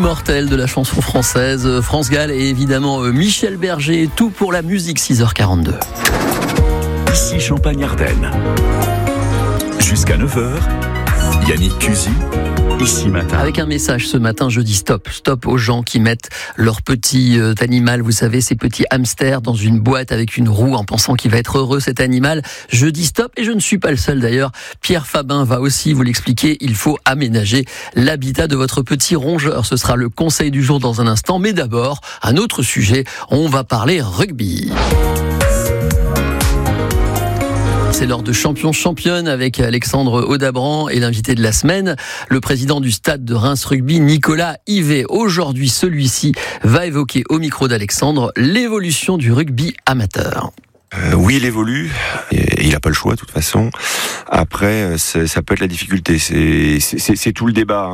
immortel de la chanson française, France Gall et évidemment Michel Berger, tout pour la musique, 6h42. Ici Champagne-Ardenne. Jusqu'à 9h, Yannick Cusy, Ici Matin. Avec un message ce matin, je dis stop. Stop aux gens qui mettent leur petit animal, vous savez, ces petits hamsters dans une boîte avec une roue en pensant qu'il va être heureux cet animal. Je dis stop et je ne suis pas le seul d'ailleurs. Pierre Fabin va aussi vous l'expliquer. Il faut aménager l'habitat de votre petit rongeur. Ce sera le conseil du jour dans un instant. Mais d'abord, un autre sujet. On va parler rugby. C'est l'heure de Champion-Championne avec Alexandre Audabran et l'invité de la semaine, le président du stade de Reims Rugby, Nicolas Yvet. Aujourd'hui, celui-ci va évoquer au micro d'Alexandre l'évolution du rugby amateur. Oui, il évolue. Et il n'a pas le choix, de toute façon. Après, ça peut être la difficulté. C'est tout le débat.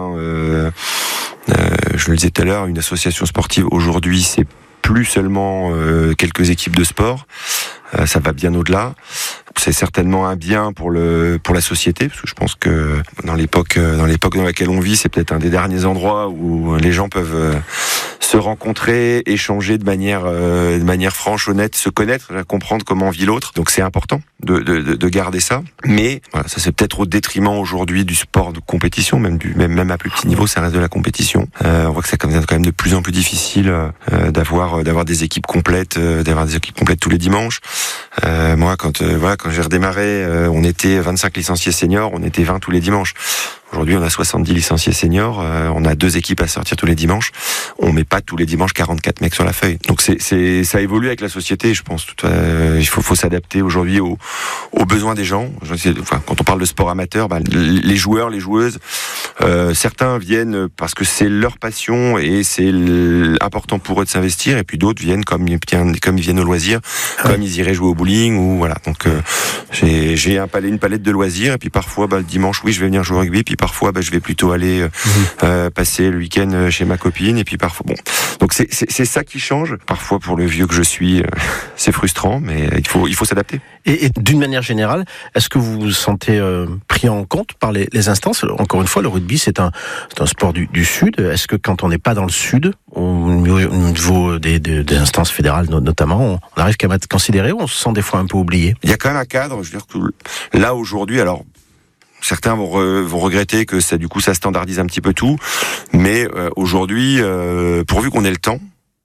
Je le disais tout à l'heure, une association sportive aujourd'hui, c'est plus seulement quelques équipes de sport. Ça va bien au-delà. C'est certainement un bien pour la société, parce que je pense que dans l'époque dans laquelle on vit, c'est peut-être un des derniers endroits où les gens peuvent se rencontrer, échanger de manière franche, honnête, se connaître, comprendre comment vit l'autre. Donc c'est important de garder ça. Mais voilà, ça c'est peut-être au détriment aujourd'hui du sport de compétition, même à plus petit niveau, ça reste de la compétition. On voit que ça devient quand même de plus en plus difficile d'avoir des équipes complètes, tous les dimanches. Moi, quand j'ai redémarré, on était 25 licenciés seniors, on était 20 tous les dimanches. Aujourd'hui, on a 70 licenciés seniors, on a 2 équipes à sortir tous les dimanches. On met pas tous les dimanches 44 mecs sur la feuille. Donc ça évolue avec la société, je pense. Il faut s'adapter aujourd'hui aux besoins des gens. Enfin, quand on parle de sport amateur, les joueurs, les joueuses, certains viennent parce que c'est leur passion et c'est important pour eux de s'investir, et puis d'autres viennent comme ils viennent au loisir, comme ils iraient jouer au bowling ou voilà. Donc j'ai une palette de loisirs, et puis parfois le dimanche, oui, je vais venir jouer au rugby, puis parfois je vais plutôt aller passer le week-end chez ma copine, et puis parfois donc c'est ça qui change. Parfois, pour le vieux que je suis, c'est frustrant, mais il faut s'adapter. Et d'une manière générale, est-ce que vous vous sentez pris en compte par les instances? Encore une fois, le rugby, c'est un sport du Sud. Est-ce que quand on n'est pas dans le Sud, au niveau des instances fédérales notamment, on arrive quand même à être considéré, ou on se sent des fois un peu oublié? Il y a quand même un cadre. Je veux dire que là aujourd'hui, alors certains vont regretter que ça standardise un petit peu tout, mais aujourd'hui, pourvu qu'on ait le temps,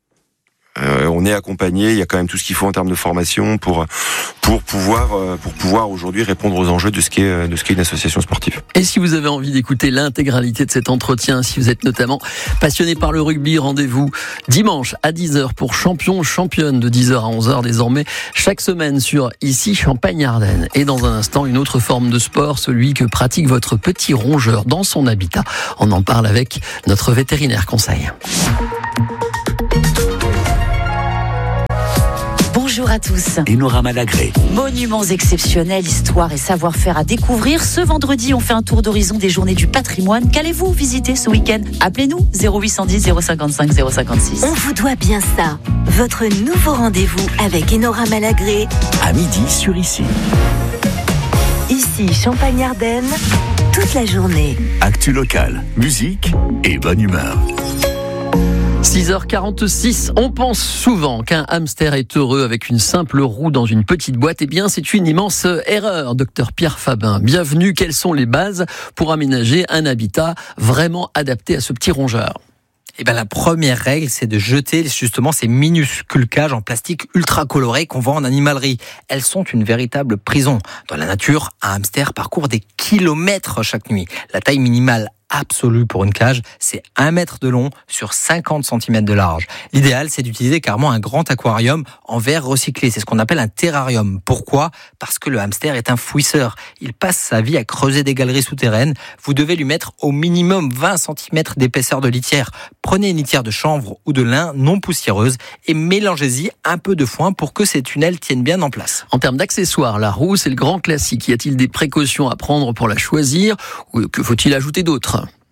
on est accompagné. Il y a quand même tout ce qu'il faut en termes de formation pour pouvoir aujourd'hui répondre aux enjeux de ce qu'est une association sportive. Et si vous avez envie d'écouter l'intégralité de cet entretien, si vous êtes notamment passionné par le rugby, rendez-vous dimanche à 10h pour Champion-Championne, de 10h à 11h désormais, chaque semaine sur Ici Champagne-Ardenne. Et dans un instant, une autre forme de sport, celui que pratique votre petit rongeur dans son habitat. On en parle avec notre vétérinaire conseil. Bonjour à tous. Enora Malagré. Monuments exceptionnels, histoire et savoir-faire à découvrir. Ce vendredi, on fait un tour d'horizon des journées du patrimoine. Qu'allez-vous visiter ce week-end? Appelez-nous 0810 055 056. On vous doit bien ça. Votre nouveau rendez-vous avec Enora Malagré. À midi sur Ici. Ici Champagne-Ardenne, toute la journée. Actu locale, musique et bonne humeur. 6h46, on pense souvent qu'un hamster est heureux avec une simple roue dans une petite boîte. Eh bien, c'est une immense erreur. Docteur Pierre Fabin, bienvenue. Quelles sont les bases pour aménager un habitat vraiment adapté à ce petit rongeur? La première règle, c'est de jeter justement ces minuscules cages en plastique ultra colorées qu'on vend en animalerie. Elles sont une véritable prison. Dans la nature, un hamster parcourt des kilomètres chaque nuit. La taille minimale absolue pour une cage, c'est 1 mètre de long sur 50 cm de large. L'idéal, c'est d'utiliser carrément un grand aquarium en verre recyclé. C'est ce qu'on appelle un terrarium. Pourquoi? Parce que le hamster est un fouisseur. Il passe sa vie à creuser des galeries souterraines. Vous devez lui mettre au minimum 20 cm d'épaisseur de litière. Prenez une litière de chanvre ou de lin non poussiéreuse et mélangez-y un peu de foin pour que ces tunnels tiennent bien en place. En termes d'accessoires, la roue, c'est le grand classique. Y a-t-il des précautions à prendre pour la choisir, ou que faut-il ajouter d'autres?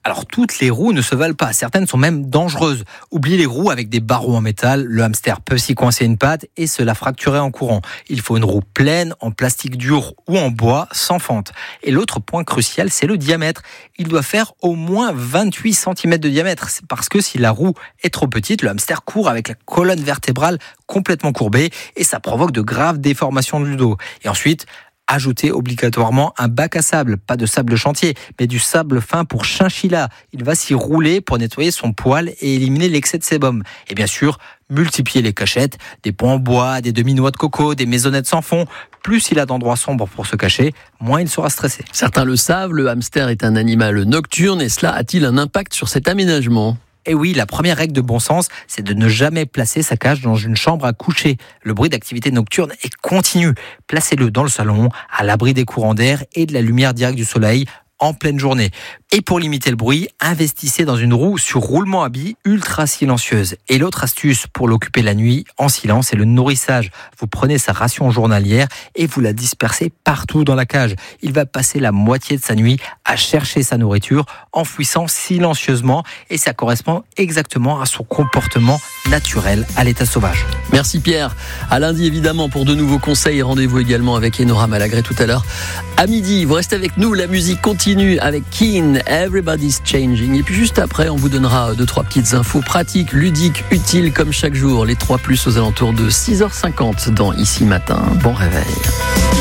Alors toutes les roues ne se valent pas, certaines sont même dangereuses. Oubliez les roues avec des barreaux en métal, le hamster peut s'y coincer une patte et se la fracturer en courant. Il faut une roue pleine, en plastique dur ou en bois, sans fente. Et l'autre point crucial, c'est le diamètre. Il doit faire au moins 28 cm de diamètre. C'est parce que si la roue est trop petite, le hamster court avec la colonne vertébrale complètement courbée et ça provoque de graves déformations du dos. Et ensuite, ajoutez obligatoirement un bac à sable, pas de sable de chantier, mais du sable fin pour chinchilla. Il va s'y rouler pour nettoyer son poil et éliminer l'excès de sébum. Et bien sûr, multipliez les cachettes, des ponts en bois, des demi-noix de coco, des maisonnettes sans fond. Plus il a d'endroits sombres pour se cacher, moins il sera stressé. Certains le savent, le hamster est un animal nocturne et cela a-t-il un impact sur cet aménagement ? Et oui, la première règle de bon sens, c'est de ne jamais placer sa cage dans une chambre à coucher. Le bruit d'activité nocturne est continu. Placez-le dans le salon, à l'abri des courants d'air et de la lumière directe du soleil en pleine journée. Et pour limiter le bruit, investissez dans une roue sur roulement à billes ultra silencieuse. Et l'autre astuce pour l'occuper la nuit en silence, c'est le nourrissage. Vous prenez sa ration journalière et vous la dispersez partout dans la cage. Il va passer la moitié de sa nuit à chercher sa nourriture, enfouissant silencieusement, et ça correspond exactement à son comportement naturel à l'état sauvage. Merci Pierre. À lundi évidemment pour de nouveaux conseils. Rendez-vous également avec Enora Malagré tout à l'heure. À midi, vous restez avec nous. La musique continue avec Keane, Everybody's Changing. Et puis juste après, on vous donnera 2-3 petites infos pratiques, ludiques, utiles comme chaque jour. Les 3+ aux alentours de 6h50 dans Ici Matin. Bon réveil.